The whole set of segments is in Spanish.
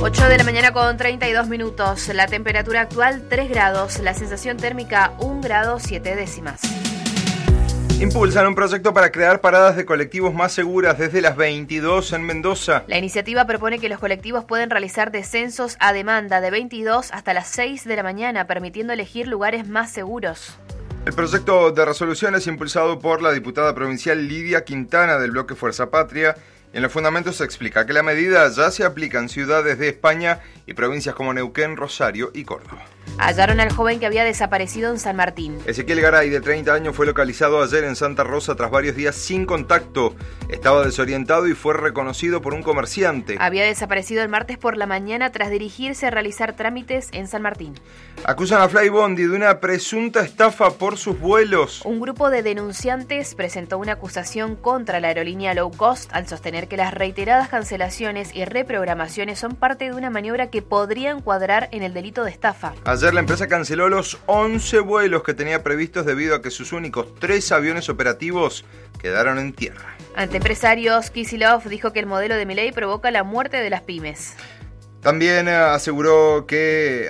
8 de la mañana con 32 minutos. La temperatura actual 3 grados. La sensación térmica 1 grado 7 décimas. Impulsan un proyecto para crear paradas de colectivos más seguras desde las 22 en Mendoza. La iniciativa propone que los colectivos pueden realizar descensos a demanda de 22 hasta las 6 de la mañana, permitiendo elegir lugares más seguros. El proyecto de resolución es impulsado por la diputada provincial Lidia Quintana del bloque Fuerza Patria. En los fundamentos se explica que la medida ya se aplica en ciudades de España y provincias como Neuquén, Rosario y Córdoba. Hallaron al joven que había desaparecido en San Martín. Ezequiel Garay, de 30 años, fue localizado ayer en Santa Rosa tras varios días sin contacto. Estaba desorientado y fue reconocido por un comerciante. Había desaparecido el martes por la mañana tras dirigirse a realizar trámites en San Martín. Acusan a Flybondi de una presunta estafa por sus vuelos. Un grupo de denunciantes presentó una acusación contra la aerolínea low cost al sostener que las reiteradas cancelaciones y reprogramaciones son parte de una maniobra que podría encuadrar en el delito de estafa. Ayer la empresa canceló los 11 vuelos que tenía previstos debido a que sus únicos 3 aviones operativos quedaron en tierra. Ante empresarios, Kicillof dijo que el modelo de Milei provoca la muerte de las pymes. También aseguró que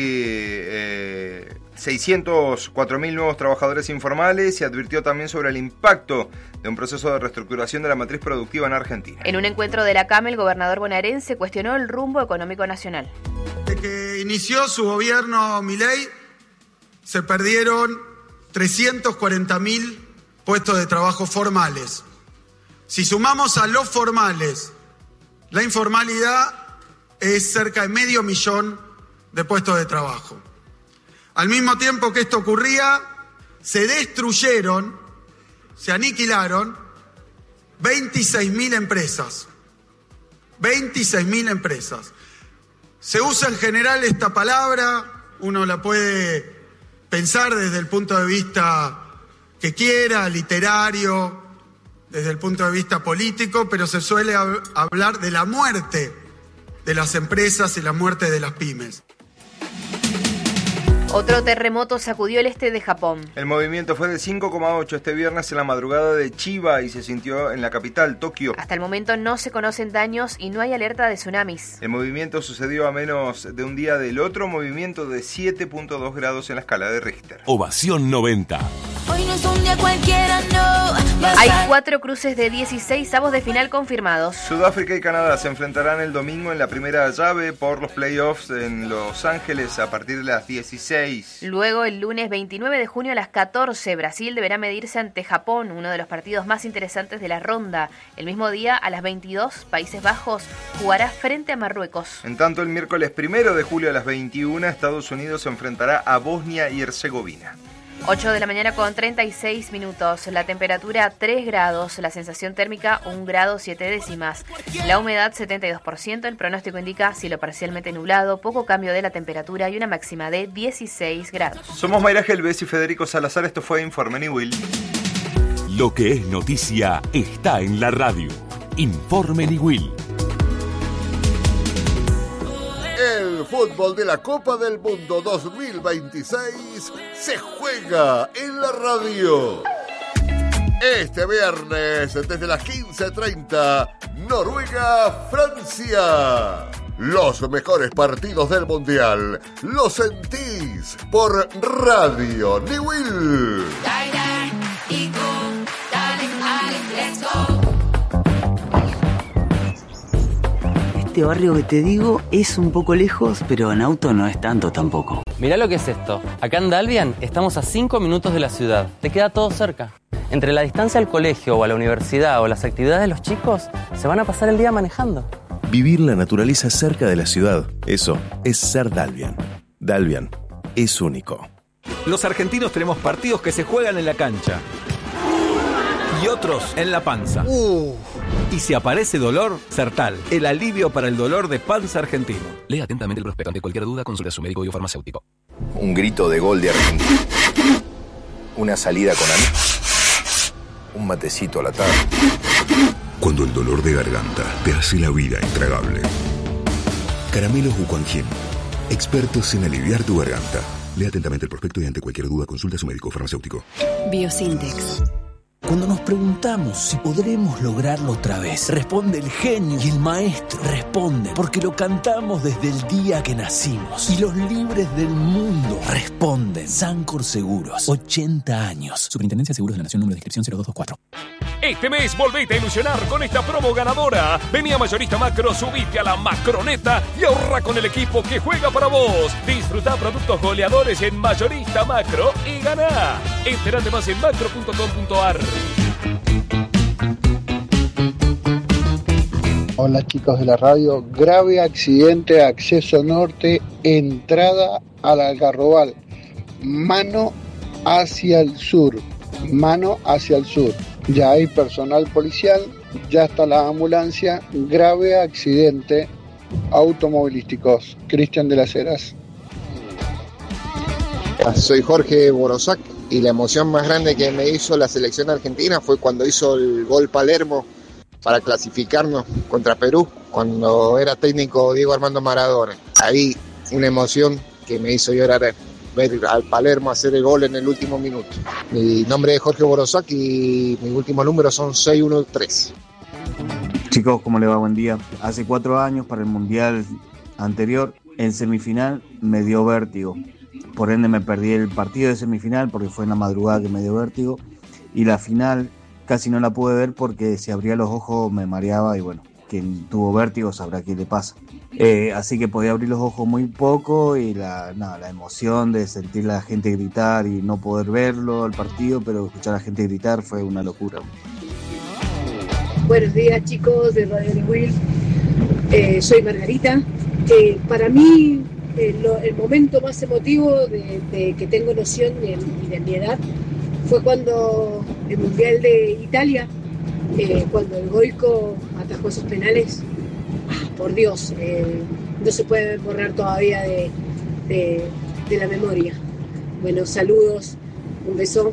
hay 604.000 nuevos trabajadores informales y advirtió también sobre el impacto de un proceso de reestructuración de la matriz productiva en Argentina. En un encuentro de la CAM, el gobernador bonaerense cuestionó el rumbo económico nacional. Desde que inició su gobierno Milei, se perdieron 340.000 puestos de trabajo formales. Si sumamos a los formales la informalidad, es cerca de 500.000 de puestos de trabajo. Al mismo tiempo que esto ocurría, se destruyeron, se aniquilaron 26.000 empresas. 26.000 empresas. Se usa en general esta palabra, uno la puede pensar desde el punto de vista que quiera, literario, desde el punto de vista político, pero se suele hablar de la muerte de las empresas y la muerte de las pymes. Otro terremoto sacudió el este de Japón. El movimiento fue de 5,8 este viernes en la madrugada de Chiba y se sintió en la capital, Tokio. Hasta el momento no se conocen daños y no hay alerta de tsunamis. El movimiento sucedió a menos de un día del otro movimiento de 7.2 grados en la escala de Richter. Ovación 90. Hoy no es un día cualquiera, no. Hay 4 cruces de 16avos de final confirmados. Sudáfrica y Canadá se enfrentarán el domingo en la primera llave por los playoffs en Los Ángeles a partir de las 16. Luego, el lunes 29 de junio a las 14, Brasil deberá medirse ante Japón, uno de los partidos más interesantes de la ronda. El mismo día, a las 22, Países Bajos jugará frente a Marruecos. En tanto, el miércoles 1 de julio a las 21, Estados Unidos se enfrentará a Bosnia y Herzegovina. 8 de la mañana con 36 minutos, la temperatura 3 grados, la sensación térmica 1 grado 7 décimas, la humedad 72%, el pronóstico indica cielo parcialmente nublado, poco cambio de la temperatura y una máxima de 16 grados. Somos Mayra Gelbes y Federico Salazar, esto fue Informe Niwil. Lo que es noticia está en la radio. Informe Niwil. El fútbol de la Copa del Mundo 2026 se juega en la radio. Este viernes, desde las 15:30, Noruega-Francia. Los mejores partidos del Mundial los sentís por Radio Niwil. Este barrio que te digo es un poco lejos, pero en auto no es tanto tampoco. Mirá lo que es esto. Acá en Dalvian estamos a 5 minutos de la ciudad. Te queda todo cerca. Entre la distancia al colegio o a la universidad o las actividades de los chicos, se van a pasar el día manejando. Vivir la naturaleza cerca de la ciudad, eso es ser Dalvian. Dalvian es único. Los argentinos tenemos partidos que se juegan en la cancha y otros en la panza. Y si aparece dolor, Sertal, el alivio para el dolor de panza argentino. Lea atentamente el prospecto. Ante cualquier duda, consulte a su médico biofarmacéutico. Un grito de gol de Argentina. Una salida con amigos. Un matecito a la tarde. Cuando el dolor de garganta te hace la vida intragable. Caramelos Wuquanjin. Expertos en aliviar tu garganta. Lea atentamente el prospecto y ante cualquier duda consulta a su médico farmacéutico. Biosintex. Cuando nos preguntamos si podremos lograrlo otra vez, responde el genio y el maestro. Responde porque lo cantamos desde el día que nacimos. Y los libres del mundo responden. Sancor Seguros, 80 años. Superintendencia de Seguros de la Nación, número de inscripción 0224. Este mes volvete a ilusionar con esta promo ganadora. Vení a Mayorista Macro, subite a la Macroneta y ahorra con el equipo que juega para vos. Disfruta productos goleadores en Mayorista Macro y ganá. Entérate más en macro.com.ar. Hola chicos de la radio, grave accidente, acceso norte, entrada al Algarrobal, mano hacia el sur. Ya hay personal policial, ya está la ambulancia, grave accidente automovilísticos. Cristian de las Heras. Soy Jorge Borosac y la emoción más grande que me hizo la selección argentina fue cuando hizo el gol Palermo para clasificarnos contra Perú, cuando era técnico Diego Armando Maradona. Ahí una emoción que me hizo llorar ver al Palermo hacer el gol en el último minuto. Mi nombre es Jorge Borosac y mis últimos números son 613. Chicos, ¿cómo le va? Buen día. Hace 4 años, para el Mundial anterior, en semifinal me dio vértigo. Por ende me perdí el partido de semifinal porque fue en la madrugada que me dio vértigo. Y la final casi no la pude ver porque si abría los ojos me mareaba y bueno, quien tuvo vértigo sabrá qué le pasa. Así que podía abrir los ojos muy poco y la emoción de sentir a la gente gritar y no poder verlo el partido, pero escuchar a la gente gritar fue una locura. Buenos días chicos de Radio de Will, soy Margarita. Para mí el momento más emotivo de que tengo noción y de mi edad fue cuando el Mundial de Italia, cuando el Goico atajó esos penales. Por Dios, no se puede borrar todavía de la memoria. Bueno, saludos, un beso.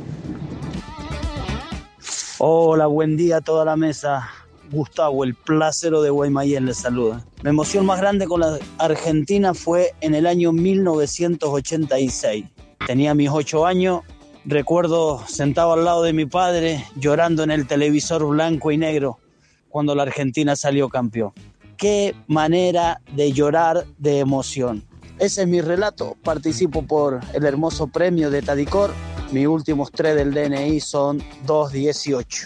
Hola, buen día a toda la mesa. Gustavo, el placero de Guaymallén, les saluda. Mi emoción más grande con la Argentina fue en el año 1986. Tenía mis 8 años. Recuerdo sentado al lado de mi padre, llorando en el televisor blanco y negro, cuando la Argentina salió campeón. Qué manera de llorar de emoción. Ese es mi relato. Participo por el hermoso premio de Tadicor. Mis últimos 3 del DNI son 218.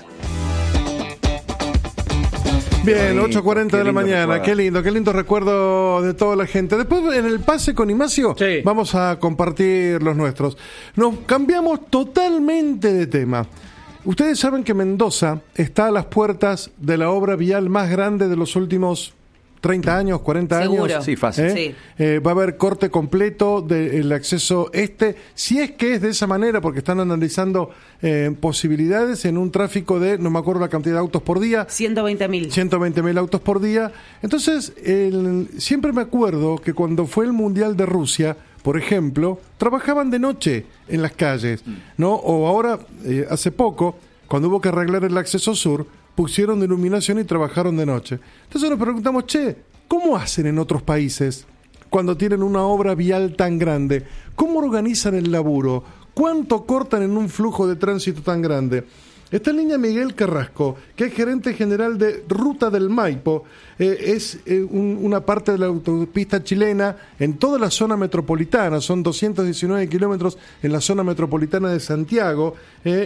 Bien, 8:40 de la mañana. Qué lindo recuerdo de toda la gente. Después en el pase con Ignacio vamos a compartir los nuestros. Nos cambiamos totalmente de tema. Ustedes saben que Mendoza está a las puertas de la obra vial más grande de los últimos 30 años, 40 Seguro. años. Sí, fácil. Sí. Va a haber corte completo del acceso si es que es de esa manera, porque están analizando posibilidades en un tráfico de, no me acuerdo la cantidad de autos por día. 120.000. 120.000 autos por día. Entonces, siempre me acuerdo que cuando fue el Mundial de Rusia, por ejemplo, trabajaban de noche en las calles, ¿no? O ahora, hace poco, cuando hubo que arreglar el acceso sur, pusieron de iluminación y trabajaron de noche. Entonces nos preguntamos, ¿cómo hacen en otros países cuando tienen una obra vial tan grande? ¿Cómo organizan el laburo? ¿Cuánto cortan en un flujo de tránsito tan grande? Está en línea Miguel Carrasco, que es gerente general de Ruta del Maipo. Es una parte de la autopista chilena en toda la zona metropolitana. Son 219 kilómetros en la zona metropolitana de Santiago.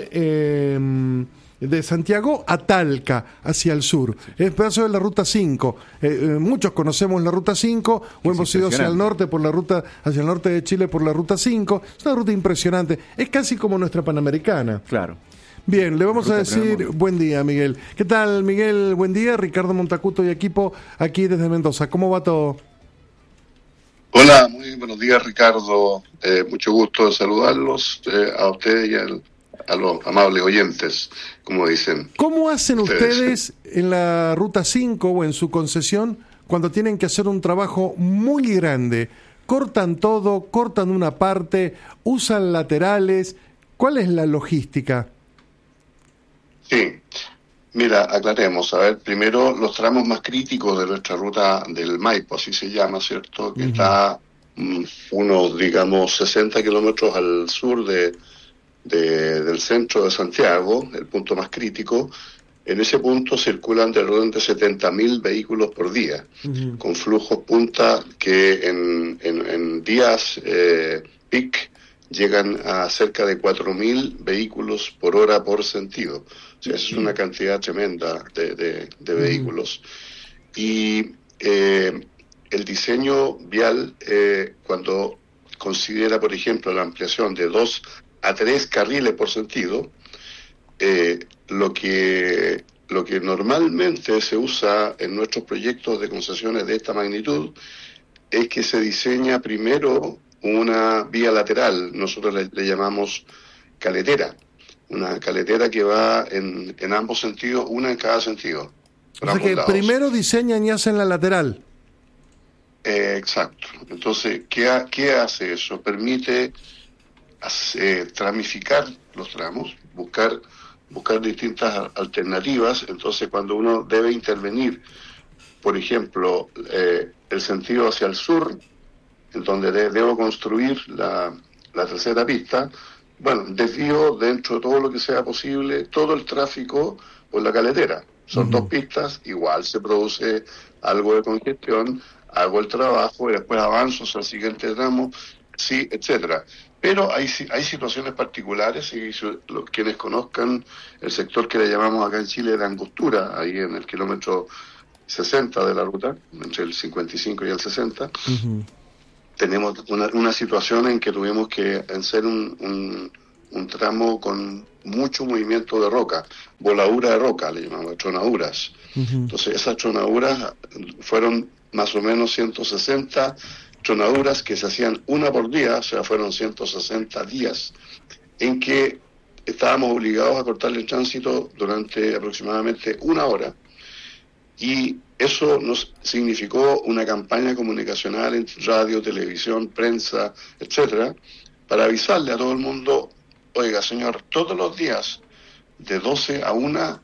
De Santiago a Talca, hacia el sur. Es pedazo de la Ruta 5. Muchos conocemos la Ruta 5, o hemos ido hacia el norte hacia el norte de Chile por la Ruta 5. Es una ruta impresionante. Es casi como nuestra Panamericana. Claro. Bien, le vamos a decir buen día, Miguel. ¿Qué tal, Miguel? Buen día. Ricardo Montacuto y equipo aquí desde Mendoza. ¿Cómo va todo? Hola, muy buenos días, Ricardo. Mucho gusto de saludarlos a ustedes y a los amables oyentes, como dicen. ¿Cómo hacen ustedes en la Ruta 5 o en su concesión cuando tienen que hacer un trabajo muy grande? ¿Cortan todo? ¿Cortan una parte? ¿Usan laterales? ¿Cuál es la logística? Sí, mira, aclaremos. A ver, primero los tramos más críticos de nuestra ruta del Maipo, así se llama, ¿cierto? Que está unos, digamos, 60 kilómetros al sur de del centro de Santiago, el punto más crítico. En ese punto circulan de orden de 70.000 vehículos por día, con flujos punta que en días peak llegan a cerca de 4.000 vehículos por hora por sentido. O sea, es una cantidad tremenda de vehículos. Y el diseño vial, cuando considera, por ejemplo, la ampliación de 2 a 3 carriles por sentido, lo que normalmente se usa en nuestros proyectos de concesiones de esta magnitud es que se diseña primero una vía lateral, nosotros le llamamos caletera, una caletera que va en ambos sentidos, una en cada sentido. O sea que primero diseñan y hacen la lateral. Exacto. Entonces, ¿qué hace eso? Permite tramificar los tramos, buscar distintas alternativas. Entonces, cuando uno debe intervenir, por ejemplo, el sentido hacia el sur, en donde debo construir la tercera pista, bueno, desvío dentro de todo lo que sea posible todo el tráfico por la caletera. Son 2 pistas, igual se produce algo de congestión, hago el trabajo y después avanzo hacia el siguiente tramo, sí, etcétera. Pero hay situaciones particulares, y quienes conozcan el sector que le llamamos acá en Chile de Angostura, ahí en el kilómetro 60 de la ruta, entre el 55 y el 60, tenemos una situación en que tuvimos que hacer un tramo con mucho movimiento de roca, voladura de roca, le llamamos tronaduras. Entonces esas tronaduras fueron más o menos 160 tronaduras que se hacían una por día, o sea, fueron 160 días en que estábamos obligados a cortarle el tránsito durante aproximadamente 1 hora, y eso nos significó una campaña comunicacional en radio, televisión, prensa, etcétera, para avisarle a todo el mundo: oiga, señor, todos los días de 12 a 1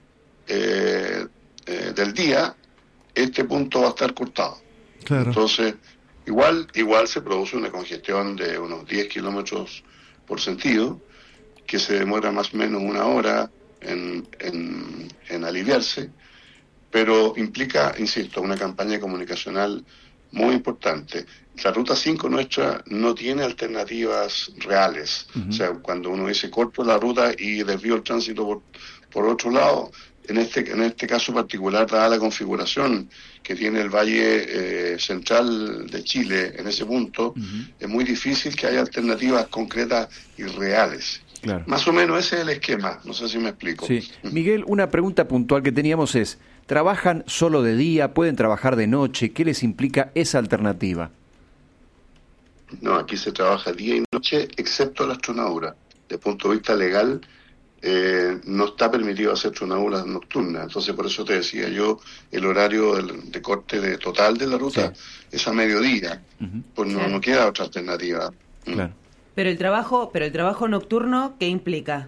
del día, este punto va a estar cortado. Claro. Entonces, igual se produce una congestión de unos 10 kilómetros por sentido, que se demora más o menos 1 hora en aliviarse, pero implica, insisto, una campaña comunicacional muy importante. La ruta 5 nuestra no tiene alternativas reales. O sea, cuando uno dice corto la ruta y desvío el tránsito por otro lado, en este caso particular, dada la configuración que tiene el Valle Central de Chile en ese punto, es muy difícil que haya alternativas concretas y reales. Claro. Más o menos ese es el esquema, no sé si me explico. Sí. Miguel, una pregunta puntual que teníamos es: ¿trabajan solo de día? ¿Pueden trabajar de noche? ¿Qué les implica esa alternativa? No, aquí se trabaja día y noche, excepto las tronaduras. Desde el punto de vista legal, no está permitido hacer tronaduras nocturnas. Entonces, por eso te decía yo, el horario de corte total de la ruta es a mediodía. Pues no queda otra alternativa. Claro. Pero el trabajo nocturno, ¿qué implica?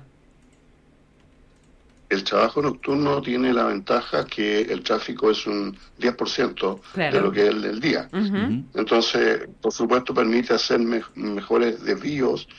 El trabajo nocturno tiene la ventaja que el tráfico es un 10% de lo que es el día. Entonces, por supuesto, permite hacer mejores desvíos,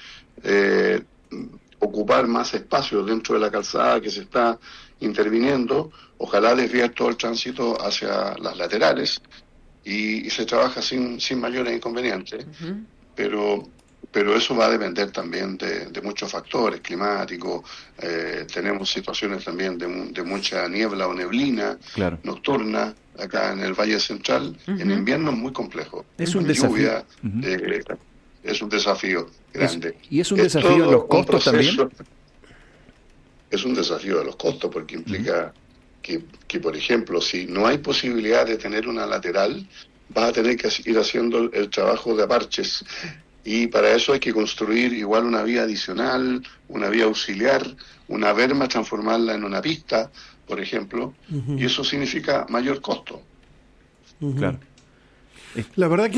ocupar más espacio dentro de la calzada que se está interviniendo, ojalá desviar todo el tránsito hacia las laterales, y se trabaja sin mayores inconvenientes. Pero eso va a depender también de muchos factores climáticos. Tenemos situaciones también de mucha niebla o neblina nocturna acá en el Valle Central. En invierno es muy complejo. Es un desafío. Lluvia, es un desafío grande. ¿Y es un desafío en los costos también? Es un desafío de los costos, porque implica que, por ejemplo, si no hay posibilidad de tener una lateral, vas a tener que ir haciendo el trabajo de aparches. Y para eso hay que construir igual una vía adicional, una vía auxiliar, una berma, transformarla en una pista, por ejemplo, y eso significa mayor costo. Claro. La verdad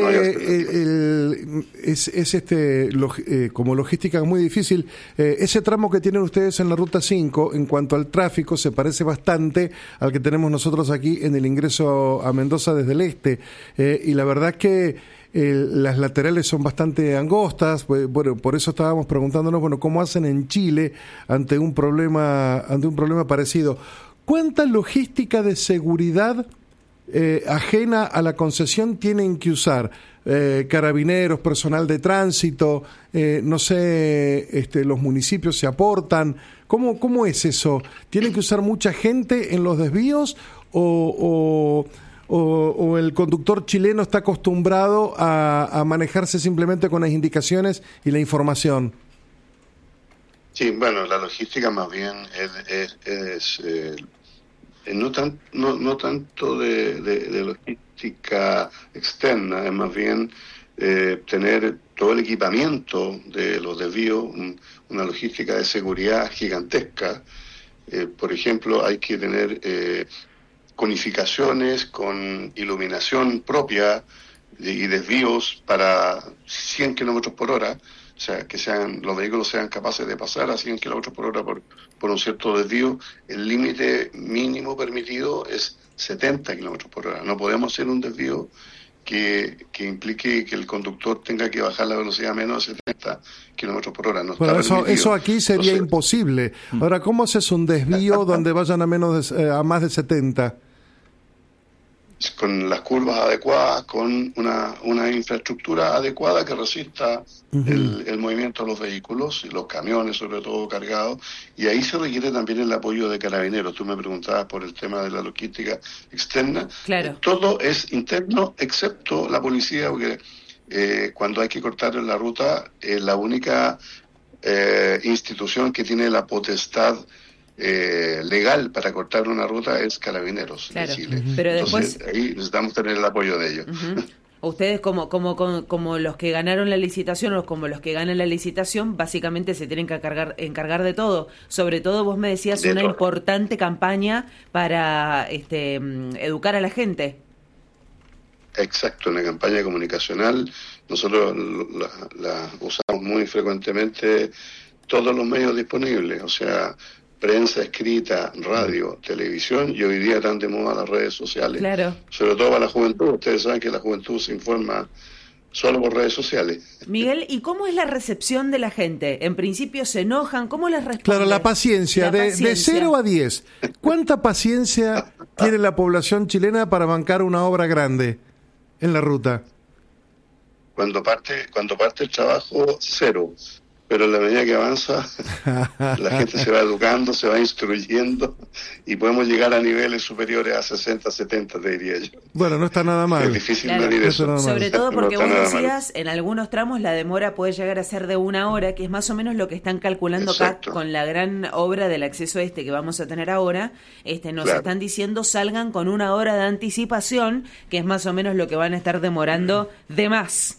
que como logística es muy difícil. Ese tramo que tienen ustedes en la Ruta 5, en cuanto al tráfico, se parece bastante al que tenemos nosotros aquí en el ingreso a Mendoza desde el este. Y la verdad que las laterales son bastante angostas. Bueno, por eso estábamos preguntándonos, bueno, ¿cómo hacen en Chile ante un problema parecido? ¿Cuánta logística de seguridad ajena a la concesión tienen que usar? Carabineros, personal de tránsito, no sé, los municipios se aportan. ¿Cómo es eso? ¿Tienen que usar mucha gente en los desvíos o el conductor chileno está acostumbrado a manejarse simplemente con las indicaciones y la información? Sí, bueno, la logística más bien es no tanto de logística externa, es más bien tener todo el equipamiento de los desvíos, una logística de seguridad gigantesca. Por ejemplo, hay que tener conificaciones con iluminación propia y desvíos para 100 kilómetros por hora, o sea, que los vehículos sean capaces de pasar a 100 kilómetros por hora por un cierto desvío. El límite mínimo permitido es 70 kilómetros por hora. No podemos hacer un desvío que implique que el conductor tenga que bajar la velocidad a menos de 70 kilómetros por hora. No está permitido. Eso aquí sería imposible. Ahora, ¿cómo haces un desvío donde vayan a más de 70? Con las curvas adecuadas, con una infraestructura adecuada que resista el movimiento de los vehículos y los camiones, sobre todo cargados, y ahí se requiere también el apoyo de carabineros. Tú me preguntabas por el tema de la logística externa. Claro. Todo es interno, excepto la policía, porque cuando hay que cortar la ruta, la única institución que tiene la potestad legal para cortar una ruta es Carabineros de Chile. Pero entonces ahí necesitamos tener el apoyo de ellos. Ustedes como los que ganaron la licitación o como los que ganan la licitación básicamente se tienen que encargar de todo. Sobre todo vos me decías una importante campaña para educar a la gente. Exacto, una campaña comunicacional. Nosotros la usamos muy frecuentemente, todos los medios disponibles, o sea, prensa escrita, radio, televisión, y hoy día están de moda las redes sociales. Claro. Sobre todo para la juventud. Ustedes saben que la juventud se informa solo por redes sociales. Miguel, ¿y cómo es la recepción de la gente? En principio se enojan, ¿cómo les responden? Claro, la paciencia, de 0 a 10. ¿Cuánta paciencia tiene la población chilena para bancar una obra grande en la ruta? Cuando parte el trabajo, 0. Pero en la medida que avanza, la gente se va educando, se va instruyendo y podemos llegar a niveles superiores a 60, 70, te diría yo. Bueno, no está nada mal. Es difícil medir eso. Sobre todo porque vos decías, en algunos tramos la demora puede llegar a ser de 1 hora, que es más o menos lo que están calculando acá con la gran obra del acceso que vamos a tener ahora. Nos están diciendo salgan con 1 hora de anticipación, que es más o menos lo que van a estar demorando de más.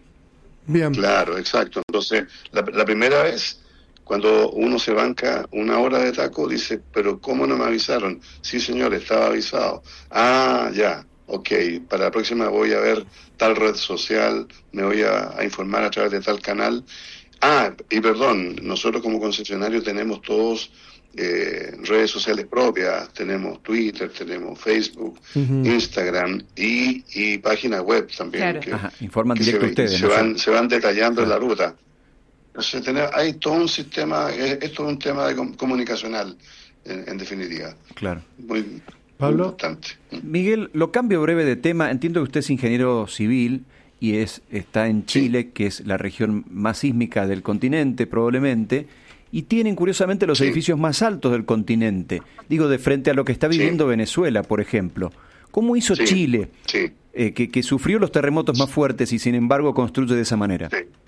Bien. Claro, exacto. Entonces, la primera vez, cuando uno se banca 1 hora de taco, dice, pero ¿cómo no me avisaron? Sí, señor, estaba avisado. Ah, ya, ok, para la próxima voy a ver tal red social, me voy a informar a través de tal canal. Ah, y perdón, nosotros como concesionarios tenemos todos redes sociales propias, tenemos Twitter, tenemos Facebook, Instagram y páginas web también. Claro. Que informan directo ustedes. Se van detallando en la ruta. Entonces, hay todo un sistema, esto es un tema comunicacional, en definitiva. Claro. Muy Pablo. importante. Miguel, lo cambio breve de tema. Entiendo que usted es ingeniero civil y está en Chile, que es la región más sísmica del continente, probablemente, y tienen curiosamente los edificios más altos del continente. Digo, de frente a lo que está viviendo Venezuela, por ejemplo. ¿Cómo hizo Chile, que sufrió los terremotos más fuertes y sin embargo construye de esa manera?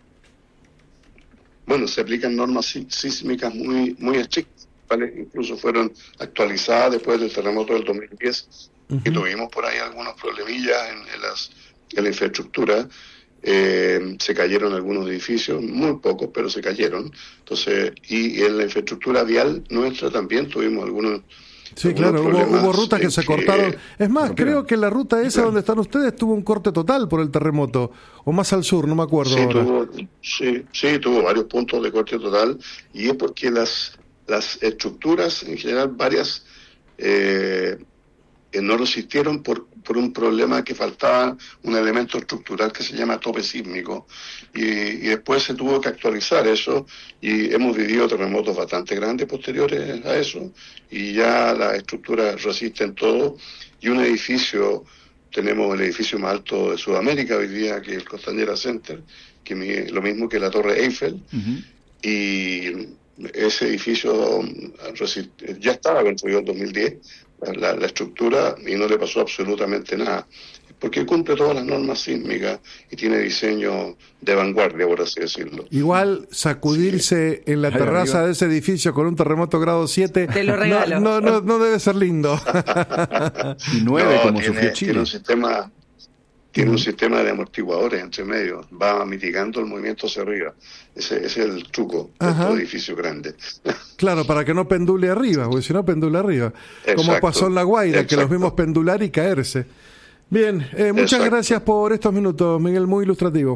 Bueno, se aplican normas sísmicas muy, muy estrictas, ¿vale? Incluso fueron actualizadas después del terremoto del 2010, que tuvimos por ahí algunos problemillas en la infraestructura. Se cayeron algunos edificios, muy pocos, pero se cayeron. Entonces, y en la infraestructura vial nuestra también tuvimos algunos. Sí, claro, hubo rutas que se cortaron. Es más, creo que la ruta esa donde están ustedes tuvo un corte total por el terremoto, o más al sur, no me acuerdo ahora. Tuvo varios puntos de corte total, y es porque las estructuras, en general varias, no resistieron por por un problema que faltaba un elemento estructural que se llama tope sísmico, y después se tuvo que actualizar eso, y hemos vivido terremotos bastante grandes posteriores a eso, y ya las estructuras resisten todo, y un edificio, tenemos el edificio más alto de Sudamérica hoy día, que es el Costanera Center, que mide lo mismo que la Torre Eiffel, y ese edificio ya estaba construido en 2010, la estructura, y no le pasó absolutamente nada, porque cumple todas las normas sísmicas y tiene diseño de vanguardia, por así decirlo. Igual sacudirse en la terraza de ese edificio con un terremoto grado 7 te lo regalo. No debe ser lindo. Y 9 como sufrió Chile. Tiene un sistema de amortiguadores entre medio, va mitigando el movimiento hacia arriba. Ese es el truco de estos edificios grandes. Claro, para que no pendule arriba, porque si no pendula arriba. Exacto, como pasó en La Guaira, que los vimos pendular y caerse. Bien, muchas gracias por estos minutos, Miguel, muy ilustrativo.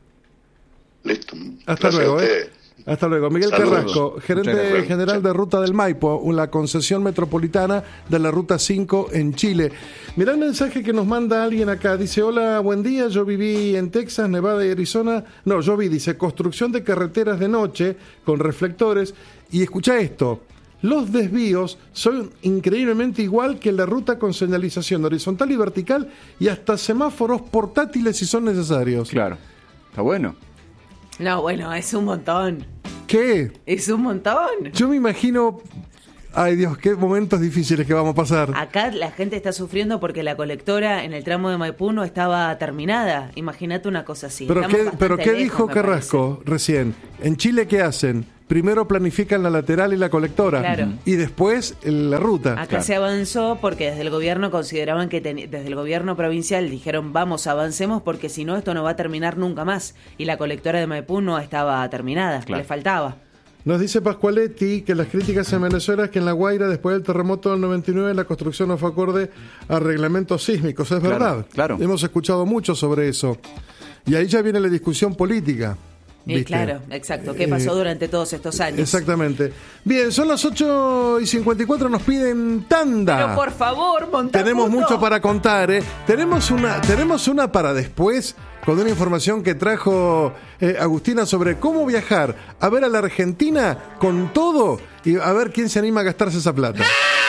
Listo. Hasta luego. Hasta luego. Miguel Carrasco, gerente general de Ruta del Maipo, la concesión metropolitana de la Ruta 5 en Chile. Mirá el mensaje que nos manda alguien acá. Dice, hola, buen día, yo viví en Texas, Nevada y Arizona. No, yo vi, dice, construcción de carreteras de noche con reflectores. Y escucha esto. Los desvíos son increíblemente igual que la ruta con señalización horizontal y vertical y hasta semáforos portátiles si son necesarios. Claro, está bueno. No, bueno, es un montón. ¿Qué? Es un montón. Yo me imagino... Ay, Dios, qué momentos difíciles que vamos a pasar. Acá la gente está sufriendo porque la colectora en el tramo de Maipú no estaba terminada. Imagínate una cosa así. ¿Pero qué dijo Carrasco recién? ¿En Chile qué hacen? Primero planifican la lateral y la colectora. Claro. Y después la ruta. Acá se avanzó porque desde el gobierno consideraban que desde el gobierno provincial dijeron avancemos porque si no esto no va a terminar nunca más. Y la colectora de Maipú no estaba terminada, le faltaba. Nos dice Pascualetti que las críticas en Venezuela es que en La Guaira, después del terremoto del 99, la construcción no fue acorde a reglamentos sísmicos. Es verdad. Claro. Hemos escuchado mucho sobre eso. Y ahí ya viene la discusión política. Claro, exacto. ¿Qué pasó durante todos estos años? Exactamente. Bien, son las 8:54, nos piden tanda. Pero por favor, Montacuto. Tenemos mucho para contar, ¿eh? Tenemos una para después, con una información que trajo Agustina sobre cómo viajar a ver a la Argentina con todo y a ver quién se anima a gastarse esa plata.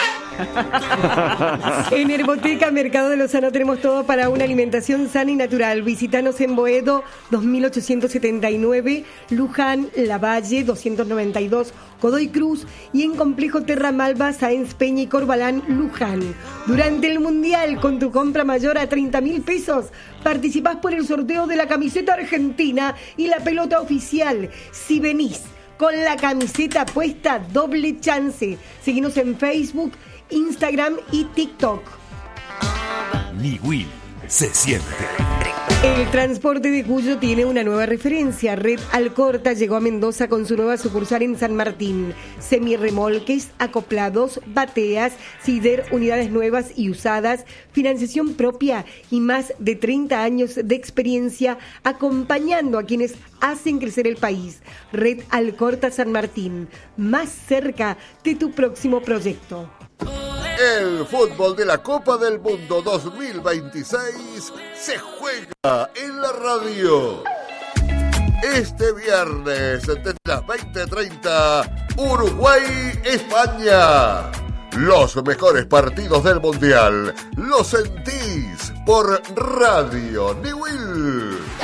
En Herboteca Mercado de Lozano tenemos todo para una alimentación sana y natural. Visítanos en Boedo 2879, Luján, Lavalle 292, Godoy Cruz y en Complejo Terra Malva, Sáenz Peña y Corbalán, Luján. Durante el Mundial, con tu compra mayor a 30.000 pesos, participás por el sorteo de la camiseta argentina y la pelota oficial. Si venís con la camiseta puesta, doble chance. Seguinos en Facebook, Instagram y TikTok. Niwil se siente. El transporte de Cuyo tiene una nueva referencia. Red Alcorta llegó a Mendoza con su nueva sucursal en San Martín. Semirremolques, acoplados, bateas, cider, unidades nuevas y usadas, financiación propia y más de 30 años de experiencia acompañando a quienes hacen crecer el país. Red Alcorta San Martín, más cerca de tu próximo proyecto. El fútbol de la Copa del Mundo 2026 se juega en la radio. Este viernes, desde las 20:30, Uruguay-España. Los mejores partidos del Mundial los sentís por Radio Niwil.